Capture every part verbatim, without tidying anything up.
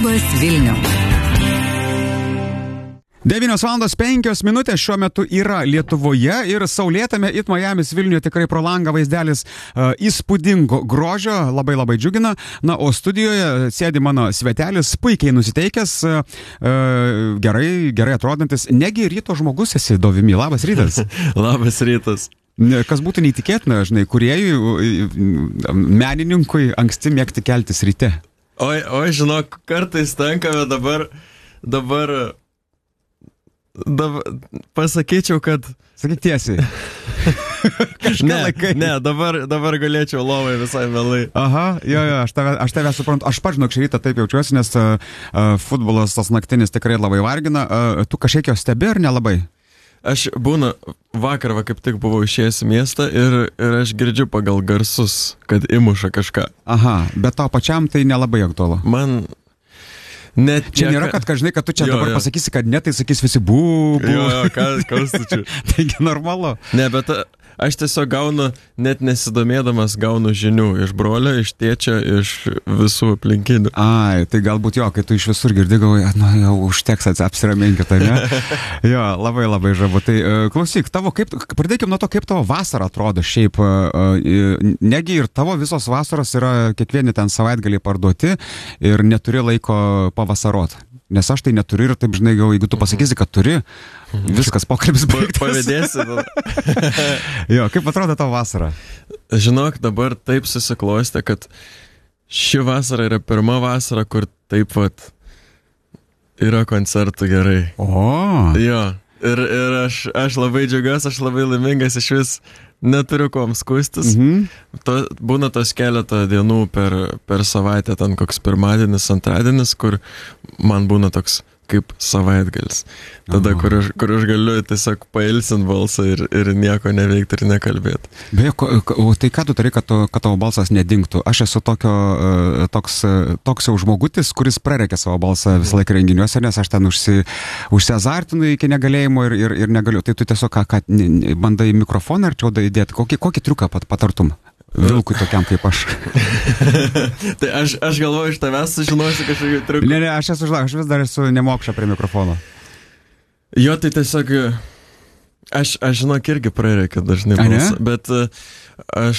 Labas Vilniau. devynios valandos penkios minutės šiuo metu yra Lietuvoje ir saulėtame It Miamis Vilniuje tikrai pro langą vaizdelis uh, įspūdingo grožio, labai labai džiugina. Na, o studijoje sėdi mano svetelis, puikiai nusiteikęs, uh, uh, gerai, gerai atrodantis. Negi ryto žmogus esi, Dovimi, labas rytas. Labas rytas. Kas būtų neįtikėtina, žinai, kūrėjui, menininkui anksti mėgti keltis ryte. Oi, oi, žinok, kartais tenka, bet dabar, dabar, dabar, pasakyčiau, kad... Sakyk tiesiai. ne, ne, dabar, dabar galėčiau lovai visai mielai. Aha, jo, jo, aš tave, aš tave suprantu. Aš pats, žinok, šį rytą taip jaučiuosi, nes uh, futbolas tas naktinis tikrai labai vargina. Uh, tu kažkiek jo stebi ar nelabai? Aš būna, vakar va kaip tik buvau išėjęs į miestą ir, ir aš girdžiu pagal garsus, kad įmuša kažką. Aha, bet tau pačiam tai nelabai aktualu. Man net... Čia nėra, kad, kad žinai, kad tu čia jo, dabar jo. pasakysi, kad ne, tai sakys visi bū, bū. Jo, jo, kas, kas tu čia? Taigi normalu. Ne, bet aš tiesiog gaunu, net nesidomėdamas, gaunu žinių iš brolio, iš tėčio, iš visų aplinkinių. Ai, tai galbūt jo, kai tu iš visur girdi, galvoji, nu jau užteks, apsiraminkit, ne? Jo, labai labai žavu. Tai klausyk, tavo, kaip, pradėkim nuo to, kaip tavo vasara atrodo šiaip. Negi ir tavo visos vasaros yra kiekvieni ten savaitgaliai parduoti ir neturi laiko pavasarot. Nes aš tai neturiu ir taip, žinai, jau, jeigu tu pasakysi, kad turi, viskas, pokalbis baigtas. Pavėdėsi. Jo, kaip atrodo tavo vasara? Žinok, dabar taip susiklostė, kad ši vasara yra pirma vasara, kur taip pat yra koncertų gerai. O. Jo, ir, ir aš, aš labai džiaugiuosi, aš labai laimingas, iš vis neturiu kuom skustis. Mhm. To, būna tos keletą dienų per, per savaitę, ten koks pirmadienis, antradienis, kur man būna toks kaip savaitgalis. Tada, kur aš, kur aš galiu tiesiog pailsint balsą ir, ir nieko neveikti ir nekalbėti. Beje, o tai ką tu tari, kad, to, kad tavo balsas nedingtų? Aš esu tokio, toks, toks jau žmogutis, kuris prareikia savo balsą visą laiką renginiuose, nes aš ten užsi, užsiazartinu iki negalėjimo ir, ir, ir negaliu. Tai tu tiesiog ką, ką bandai mikrofoną ar čia įdėti? Kokį, kokį triuką pat, patartum? Vilkui tokiam kaip aš. Tai aš, aš galvoju, iš tavęs sužinosiu kažkokį triuką. Ne, ne, aš esu, aš vis dar esu nemokša prie mikrofono. Jo, tai tiesiog, aš, aš žinok, irgi prareikia dažnai balsą, bet aš,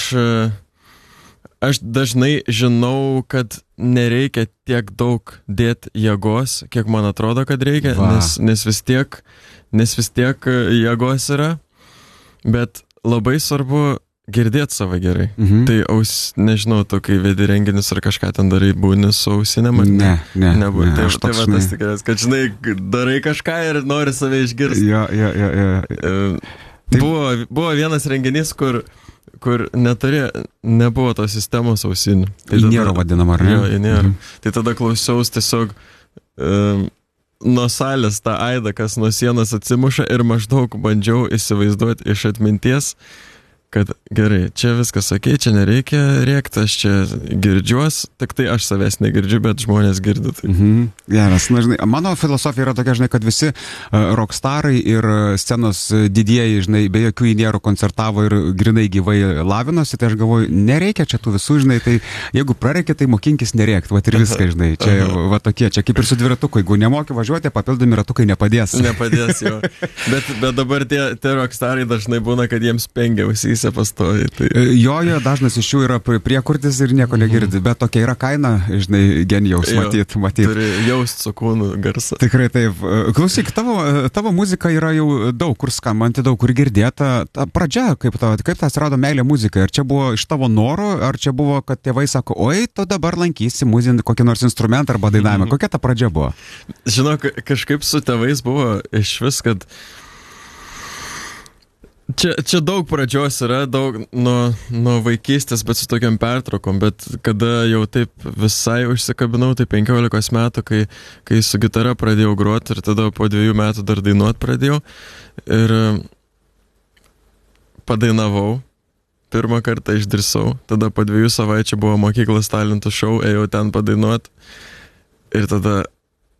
aš dažnai žinau, kad nereikia tiek daug dėti jėgos, kiek man atrodo, kad reikia, nes, nes, vis tiek, nes vis tiek jėgos yra, bet labai svarbu girdėti save gerai. Mhm. Tai aus, nežinau, tu kai vedi renginius ar kažką ten darai, būni su ausinėm? Ne, ne. Nebūni. Ne, tai aš tai toks, va tas tikras, kad žinai, darai kažką ir nori save išgirsti. Jo, jo, jo, jo. Taip. Buvo, buvo vienas renginys, kur, kur neturė, nebuvo tos sistemos ausinių. Tai nėra vadinama, ar ne? Jo, nėra. Mhm. Tai tada klausiaus tiesiog um, nuo salės tą aidą, kas nuo sienos atsimuša ir maždaug bandžiau įsivaizduoti iš atminties, kad gerai, čia viskas sakė, čia nereikia rėkti, aš čia girdžiuos, tik tai aš savęs negirdžiu, bet žmonės girdi. Tai. Mhm. Geras, na, žinai, mano filosofija yra tokia, žinai, kad visi uh, rockstarai ir scenos didieji, žinai, be jokių įnierų koncertavo ir grinai gyvai lavinosi, tai aš galvoju, nereikia čia tų visų, žinai, tai jeigu prareikia, tai mokinkis nerėkti, va ir viską, žinai, čia va tokie, čia kaip ir su dviratuku, jeigu nemoki važiuoti, papildomi ratukai nepadės. Nepadės, jo. Bet, bet dabar tie, tie rockstarai dažnai būna, kad jiems pengia ausys pastovi. Tai... Jo, jo, dažnas iš jų yra priekurtis ir nieko negirdi, bet tokia yra kaina, žinai, genijaus, matyt, matyt. Turi jaust su kūnu garsą. Tikrai taip. Klausyk, tavo, tavo muzika yra jau daug kur skambanti, daug kur girdėta. Ta pradžia, kaip ta, kaip ta atsirado meilė muzikai? Ar čia buvo iš tavo noro, ar čia buvo, kad tėvai sako, oi, tu dabar lankysi muziką, kokį nors instrumentą arba dainavimą? Kokia ta pradžia buvo? Žinok, kažkaip su tėvais buvo iš vis, kad Čia, čia daug pradžios yra, daug nuo, nuo vaikystės, bet su tokiam pertraukom, bet kada jau taip visai užsikabinau, tai penkiolikos metų, kai, kai su gitara pradėjau groti ir tada po dviejų metų dar dainuot pradėjau ir padainavau, pirmą kartą išdrįsau, tada po dviejų savaičių buvo mokyklos talentų šou, ėjau ten padainuot ir tada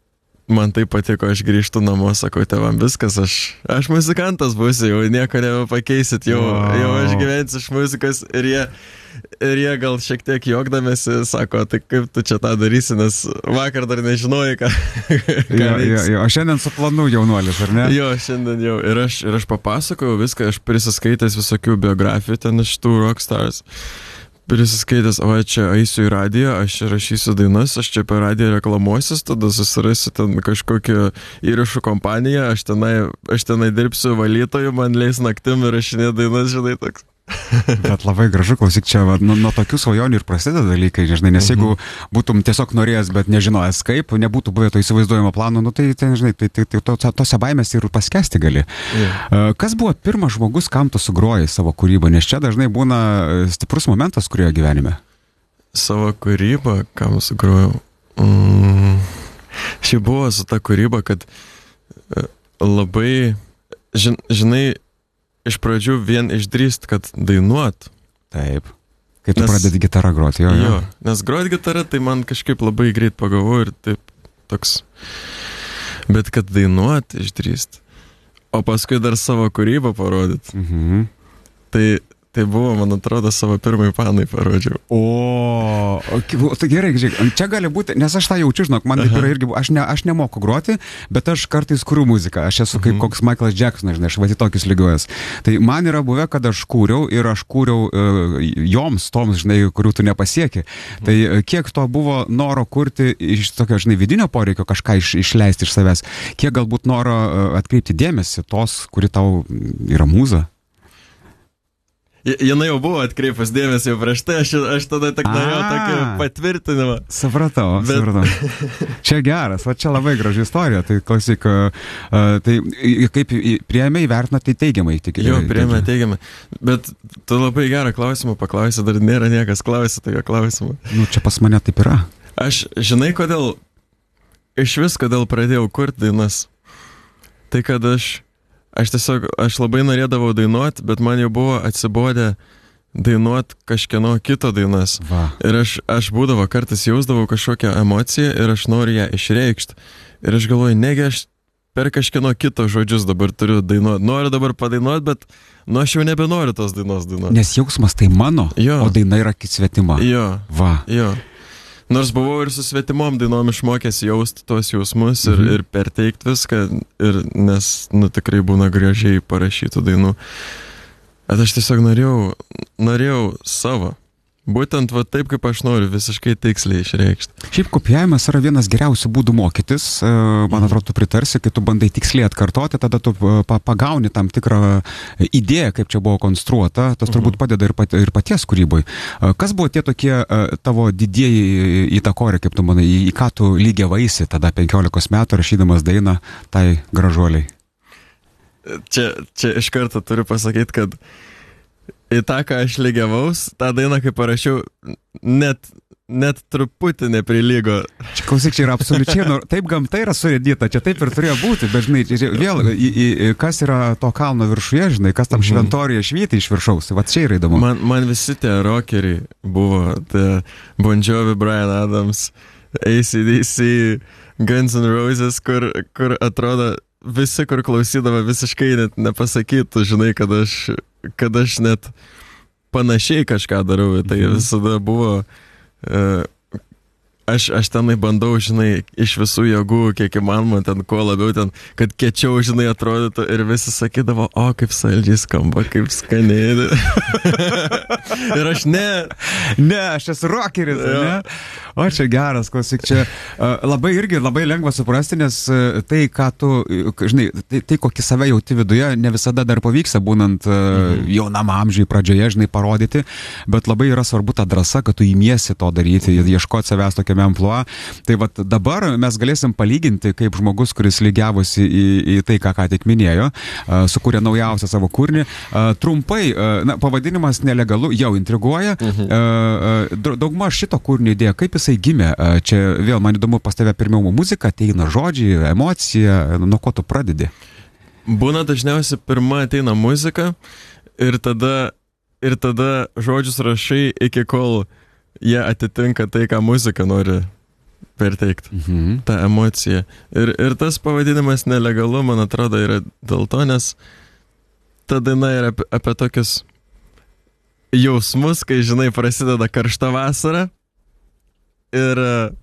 man tai patiko, aš grįžtu namo, sakau, tėvam viskas, aš, aš muzikantas būsiu, jau nieko nebepakeisit, jau, wow. jau aš gyvensiu iš muzikos ir jie, ir jie gal šiek tiek juokdamėsi, sako, tai kaip tu čia tą darysi, nes vakar dar nežinojai, ką, ką jo, jo, jo. O šiandien su planu jaunuolis, ar ne? Jo, šiandien jau. Ir aš, ir aš papasakojau viską, aš prisiskaitęs visokių biografijų ten iš tų rockstars. Prisiskaitęs, o čia eisiu į radiją, aš rašysiu dainas, aš čia per radiją reklamuosius, tada susirasiu ten kažkokią įrašų kompaniją, aš tenai, aš tenai dirbsiu valytoju, man leis naktim ir rašinė dainas, žinai, toks. Bet labai gražu, klausyk, čia va, nuo, nuo tokių svajonių ir prasideda dalykai, žinai, nes jeigu būtum tiesiog norėjęs, bet nežinojęs kaip, nebūtų buvę to įsivaizduojamo plano, nu tai, tai žinai, tai, tai, tai to, tose baimės ir paskesti gali. Yeah. Kas buvo pirmas žmogus, kam tu sugrojai savo kūrybą, nes čia dažnai būna stiprus momentas kurioje gyvenime? Savo kūrybą, kam sugrojau? Mm, ši buvo su ta kūryba, kad labai, žin, žinai, iš pradžių vien išdrįst, kad dainuot. Taip. Kai tu nes, pradedi gitarą groti, jo, jo. Jo, nes groti gitarą, tai man kažkaip labai greit pagalvoju ir taip toks. Bet kad dainuot išdrįst, o paskui dar savo kūrybą parodyt. Mhm. Tai, tai buvo, man atrodo, savo pirmai panai parodžiau. O, tai gerai, žiūrėk, čia gali būti, nes aš tą jaučiu, žinok, man taip yra irgi, aš, ne, aš nemoku groti, bet aš kartais kuriu muziką, aš esu kaip koks Michaelas Jacksonas, žinai, aš va į tokius lygiuojas. Tai man yra buvę, kad aš kūriau ir aš kūriau uh, joms, toms, žinai, kurių tu nepasieki. Tai uh, kiek to buvo noro kurti iš tokio, žinai, vidinio poreikio kažką iš, išleisti iš savęs, kiek galbūt noro uh, atkreipti dėmesį tos, kuri tau yra mūza? Jinai jau buvo atkreipus dėmesį jau prieš tai, aš, aš tada tik norėjau tokį patvirtinimą. Supratau, Bet... supratau. Čia geras, va čia labai graži istorija, tai klausyk, uh, tai kaip priėmė įvertino, tai teigiamai. Tik, jo, priėmė teigiamai, bet tu labai gerą klausimą paklausė, dar nėra niekas klausė tokio klausimą. Nu, čia pas mane taip yra. Aš, žinai, kodėl, iš vis, kodėl pradėjau kurti dainas, tai kad aš Aš tiesiog, aš labai norėdavau dainuot, bet man jau buvo atsibodę dainuot kažkieno kito dainas. Va. Ir aš, aš būdavo kartais jausdavau kažkokią emociją ir aš noriu ją išreikšti. Ir aš galvoju, negi aš per kažkieno kito žodžius dabar turiu dainuot. Noriu dabar padainuot, bet nu aš jau nebenoriu tos dainos dainuot. Nes jausmas tai mano, jo. O daina yra svetima. Jo, va. Jo. Nors buvau ir su svetimom dainom išmokęs jausti tuos jausmus ir, mhm. ir perteikt viską, ir, nes, nu, tikrai būna gražiai parašytų dainų. Bet aš tiesiog norėjau, norėjau savo. Būtent va taip, kaip aš noriu, visiškai tiksliai išreikšti. Šiaip kopijavimas yra vienas geriausių būdų mokytis. Man atrodo, tu pritarsi, kai tu bandai tiksliai atkartoti, tada tu pagauni tam tikrą idėją, kaip čia buvo konstruota. Tas turbūt padeda ir, pat, ir paties kūrybai. Kas buvo tie tokie tavo didieji įtakoriai, kaip tu manai, į ką tu lygiavaisi tada penkiolikos metų rašydamas dainą tai gražuoliai? Čia, čia iš karto turiu pasakyti, kad į tą, ką aš lygiavaus, tą dainą, kai parašiau, net, net truputį neprilygo. Čia klausyk, čia yra absoliučiai, nu, taip gamta yra surėdyta, čia taip ir turėjo būti, bet žinai, vėl, į, į, kas yra to kalno viršuje, žinai, kas tam mhm. šventoriuje švyti iš viršaus, va čia yra įdomu. Man, man visi tie rockeriai buvo, tie Bon Jovi, Bryan Adams, A C D C, Guns N' Roses, kur, kur atrodo, visi, kur klausydavo, visiškai net nepasakytų, žinai, kad aš kad aš net panašiai kažką darau, tai visada buvo, uh, aš, aš tenai bandau, žinai, iš visų jėgų, kiek įmanoma, ten kuo labiau, ten, kad kiečiau, žinai, atrodytų, ir visi sakydavo, o, kaip saldžiai skamba, kaip skaniai. Ir aš ne. Ne, aš esu rockeris, ne? O čia geras, klausyk, čia uh, labai irgi labai lengva suprasti, nes uh, tai, ką tu, žinai, tai, tai kokį save jauti viduje, ne visada dar pavyksta, būnant uh, mhm. jaunam amžiui pradžioje, žinai, parodyti, bet labai yra svarbu ta drąsa, kad tu įmiesi to daryti, ieškoti savęs tokiame amplua. Tai vat dabar mes galėsim palyginti, kaip žmogus, kuris lygiavosi į, į tai, ką ką tik minėjo, uh, sukūrė naujausią savo kūrinį. Uh, trumpai, uh, na, pavadinimas Nelegalu jau intriguoja. Mhm. Uh, uh, daugma šito kūrinio idėja, kaip jisai gimė? Uh, čia vėl man įdomu, pas tave pirmiau muzika, ateina žodžiai, emocija, nuo ko tu pradedi? Būna dažniausiai pirma ateina muzika ir tada, ir tada žodžius rašai iki kol jie atitinka tai, ką muzika nori perteikti Mhm. tą emociją. Ir, ir tas pavadinimas nelegalu, man atrodo, yra dėl to, nes ta daina yra apie, apie tokius jausmus, kai, žinai, prasideda karšta vasara ir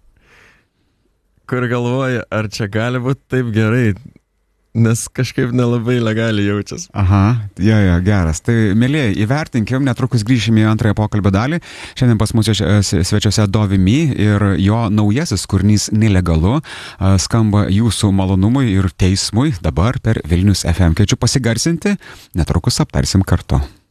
kur galvoji, ar čia gali būti taip gerai, nes kažkaip nelabai legaliai jaučiasi. Aha, jo, jo, geras. Tai, mėlyje, įvertinkim, netrukus grįšime į antrąją pokalbio dalį. Šiandien pas mus svečiuose Dovimi ir jo naujasis kūrinys Nelegalu skamba jūsų malonumui ir teismui dabar per Vilnius F M. Kviečiu pasigarsinti, netrukus aptarsim kartu.